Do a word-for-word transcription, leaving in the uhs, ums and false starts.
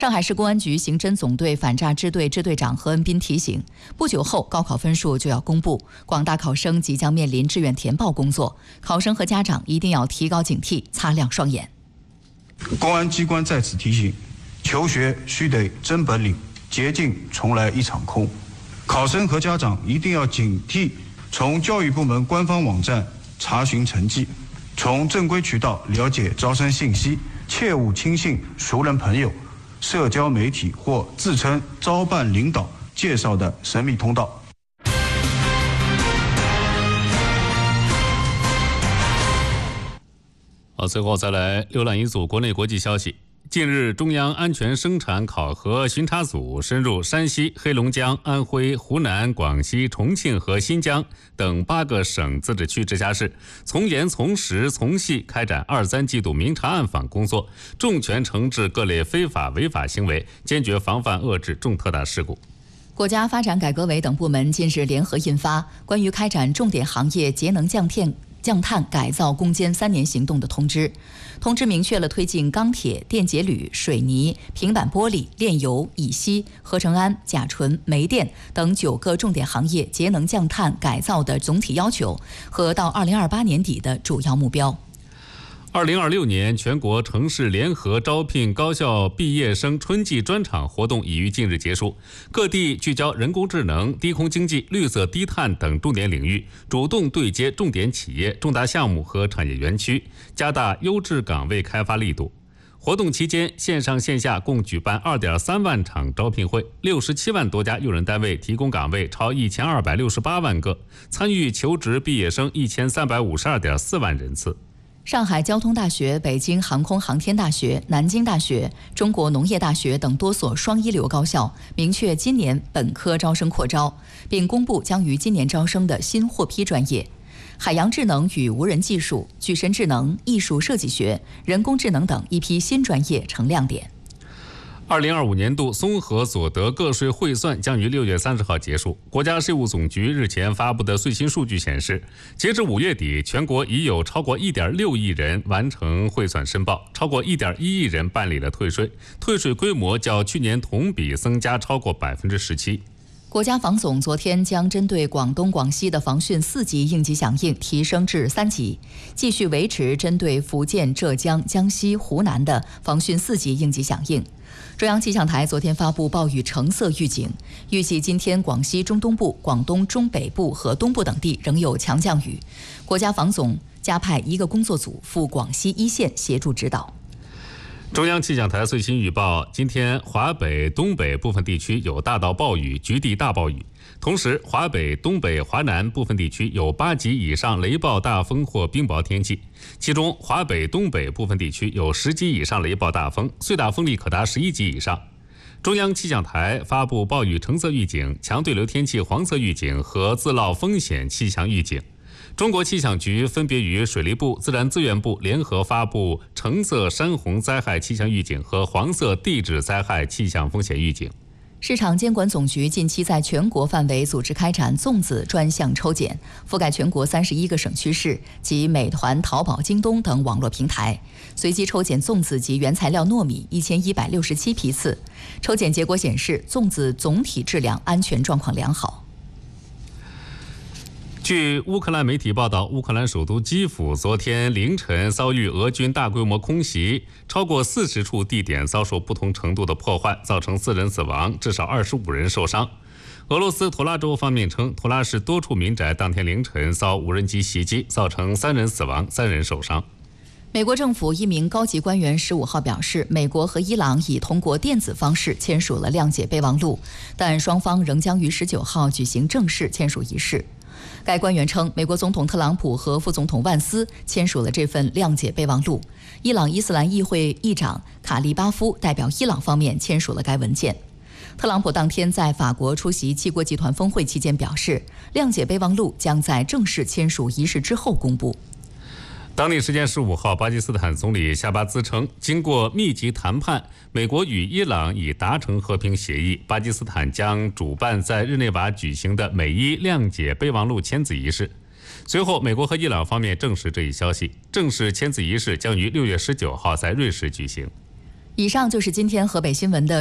上海市公安局刑侦总队反诈支队支队长何恩斌提醒，不久后高考分数就要公布，广大考生即将面临志愿填报工作，考生和家长一定要提高警惕，擦亮双眼。 公安机关在此提醒，求学须得真本领，捷径从来一场空。考生和家长一定要警惕，从教育部门官方网站查询成绩，从正规渠道了解招生信息，切勿轻信熟人朋友、社交媒体或自称招办领导介绍的神秘通道。 好，最后再来浏览一组国内国际消息。近日，中央安全生产考核巡查组深入山西、黑龙江、安徽、湖南、广西、重庆和新疆等八个省、自治区、直辖市，从严从实从细开展二三季度明察暗访工作，重拳惩治各类非法违法行为，坚决防范遏制重特大事故。 国家发展改革委等部门近日联合印发关于开展重点行业节能降电降碳改造攻坚三年行动的通知。通知明确了推进钢铁、电解铝、水泥、平板玻璃、炼油、乙烯、合成氨、甲醇、煤电等九个重点行业节能降碳改造的总体要求和到二零二八年底的主要目标。 二零二六年全国城市联合招聘高校毕业生春季专场活动已于近日结束，各地聚焦人工智能、低空经济、绿色低碳等重点领域，主动对接重点企业、重大项目和产业园区，加大优质岗位开发力度。活动期间，线上线下共举办 二点三万场招聘会，六十七万多家用人单位提供岗位超一千二百六十八万个，参与求职毕业生一千三百五十二点四万人次。 上海交通大学、北京航空航天大学、南京大学、中国农业大学等多所双一流高校明确今年本科招生扩招，并公布将于今年招生的新获批专业。海洋智能与无人技术、具身智能、艺术设计学、人工智能等一批新专业成亮点。 二零二五年度综合所得个税汇算将于六月三十号结束。国家税务总局日前发布的最新数据显示，截至五月底，全国已有超过一点六亿人完成汇算申报，超过一点一亿人办理了退税，退税规模较去年同比增加超过百分之十七。 国家防总昨天将针对广东、广西的防汛四级应急响应提升至三级，继续维持针对福建、浙江、江西、湖南的防汛四级应急响应。中央气象台昨天发布暴雨橙色预警，预计今天广西中东部、广东中北部和东部等地仍有强降雨。国家防总加派一个工作组赴广西一线协助指导。 中央气象台最新预报，今天华北、东北部分地区有大到暴雨、局地大暴雨，同时华北、东北、华南部分地区有八级以上雷暴大风或冰雹天气，其中华北、东北部分地区有十级以上雷暴大风，最大风力可达十一级以上。中央气象台发布暴雨橙色预警、强对流天气黄色预警和自涝风险气象预警。中国气象局分别与水利部、自然资源部联合发布橙色山洪灾害气象预警和黄色地质灾害气象风险预警。 市场监管总局近期在全国范围组织开展粽子专项抽检，覆盖全国三十一个省区市及美团、淘宝、京东等网络平台，随机抽检粽子及原材料糯米一千一百六十七批次。抽检结果显示，粽子总体质量安全状况良好。 据乌克兰媒体报道，乌克兰首都基辅昨天凌晨遭遇俄军大规模空袭，超过四十处地点遭受不同程度的破坏，造成四人死亡，至少二十五人受伤。俄罗斯图拉州方面称，图拉市多处民宅当天凌晨遭无人机袭击，造成三人死亡，三人受伤。 美国政府一名高级官员十五号表示，美国和伊朗已通过电子方式签署了谅解备忘录，但双方仍将于十九号举行正式签署仪式。该官员称，美国总统特朗普和副总统万斯签署了这份谅解备忘录，伊朗伊斯兰议会议长卡利巴夫代表伊朗方面签署了该文件。特朗普当天在法国出席七国集团峰会期间表示，谅解备忘录将在正式签署仪式之后公布。 当地时间十五号，巴基斯坦总理夏巴兹称，经过密集谈判，美国与伊朗已达成和平协议，巴基斯坦将主办在日内瓦举行的美伊谅解备忘录签字仪式。随后，美国和伊朗方面证实这一消息，正式签字仪式将于六月十九号在瑞士举行。 以上就是今天河北新闻的